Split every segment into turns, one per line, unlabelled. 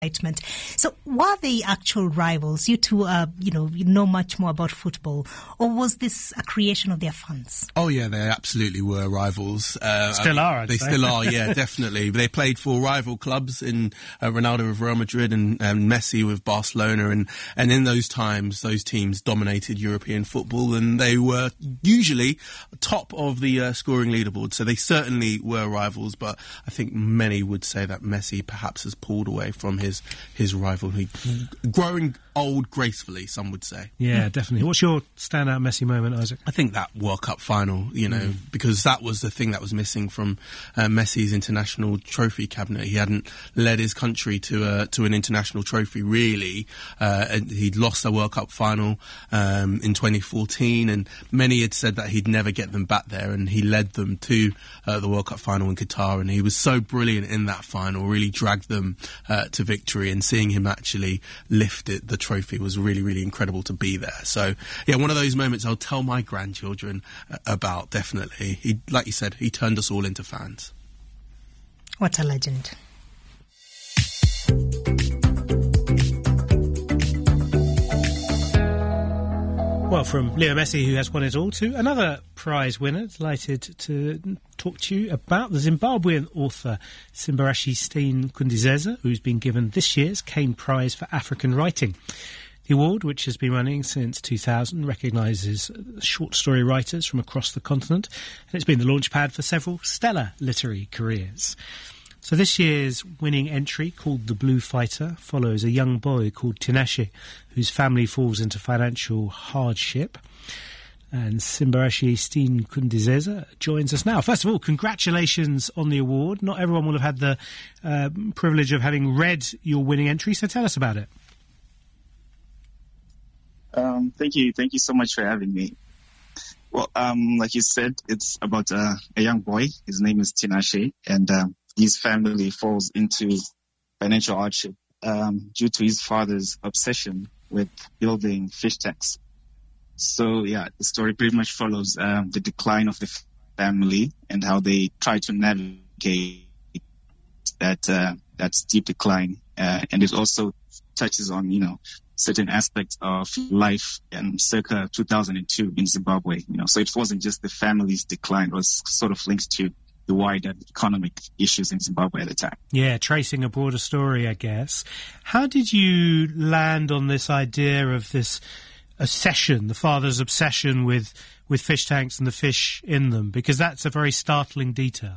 So were they actual rivals? You two, you know much more about football, or was this a creation of their fans?
Oh yeah, they absolutely were rivals.
Still are,
They still are, yeah, definitely. They played for rival clubs in Ronaldo with Real Madrid and Messi with Barcelona, and in those times, those teams dominated European football, and they were usually top of the scoring leaderboard. So they certainly were rivals, but I think many would say that Messi perhaps has pulled away from his rivalry, growing old gracefully, some would say.
Yeah, definitely. What's your standout Messi moment, Isaac?
I think that World Cup final, because that was the thing that was missing from Messi's international trophy cabinet. He hadn't led his country to an international trophy, really. He'd lost the World Cup final in 2014, and many had said that he'd never get them back there, and he led them to the World Cup final in Qatar, and he was so brilliant in that final, really dragged them to victory, and seeing him actually lift the trophy was really, really incredible to be there. So, yeah, one of those moments I'll tell my grandchildren about, definitely. He, like you said, he turned us all into fans.
What a legend.
Well, from Leo Messi, who has won it all, to another prize winner, delighted to talk to you about the Zimbabwean author Simbarashie Stein Kundiseza, who's been given this year's Kane Prize for African Writing. The award, which has been running since 2000, recognises short story writers from across the continent, and it's been the launchpad for several stellar literary careers. So this year's winning entry, called The Blue Fighter, follows a young boy called Tinashe, whose family falls into financial hardship. And Simbarashie Stein Kundiseza joins us now. First of all, congratulations on the award. Not everyone will have had the privilege of having read your winning entry, so tell us about it.
Thank you so much for having me. Well, like you said, it's about a young boy. His name is Tinashe, and his family falls into financial hardship due to his father's obsession with building fish tanks. So, yeah, the story pretty much follows the decline of the family and how they try to navigate that steep decline. And it also touches on, certain aspects of life in circa 2002 in Zimbabwe. So it wasn't just the family's decline; it was sort of linked to the wider economic issues in Zimbabwe at the time.
Yeah, tracing a broader story, I guess. How did you land on this idea of this obsession, the father's obsession with fish tanks and the fish in them? Because that's a very startling detail.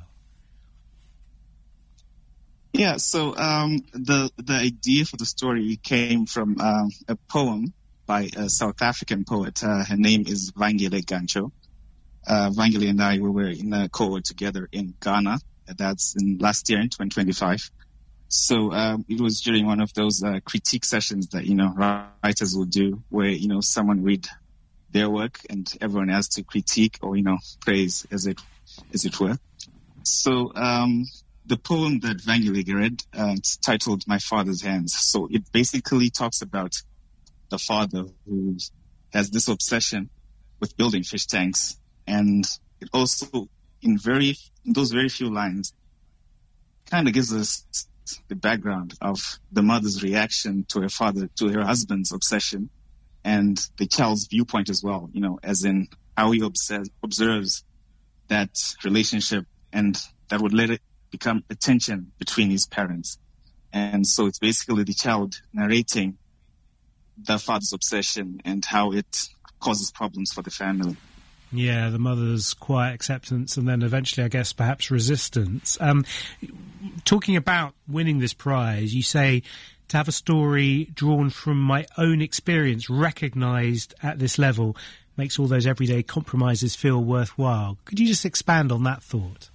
Yeah,
so the idea for the story came from a poem by a South African poet. Her name is Vangile Gancho. Vangile and I, we were in a cohort together in Ghana. That's in last year in 2025. So it was during one of those critique sessions that, writers will do where, someone read their work and everyone has to critique or, praise as it were. So the poem that Vangile read, it's titled My Father's Hands. So it basically talks about the father who has this obsession with building fish tanks. And it also, in those very few lines, kind of gives us the background of the mother's reaction to her husband's obsession, and the child's viewpoint as well, as in how he observes that relationship, and that would let it become a tension between his parents. And so it's basically the child narrating the father's obsession and how it causes problems for the family.
Yeah, the mother's quiet acceptance and then eventually, I guess, perhaps resistance. Talking about winning this prize, you say to have a story drawn from my own experience, recognised at this level, makes all those everyday compromises feel worthwhile. Could you just expand on that thought?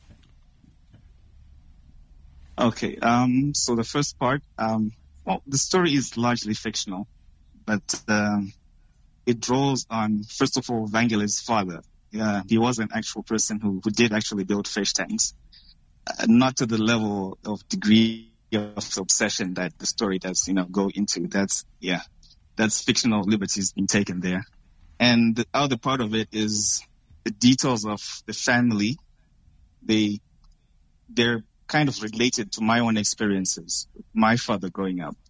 Okay, so the first part, the story is largely fictional, but it draws on, first of all, Vangile's father. He was an actual person who did actually build fish tanks, not to the level of degree of obsession that the story does, go into. That's fictional liberties being taken there. And the other part of it is the details of the family. Their kind of related to my own experiences, my father growing up.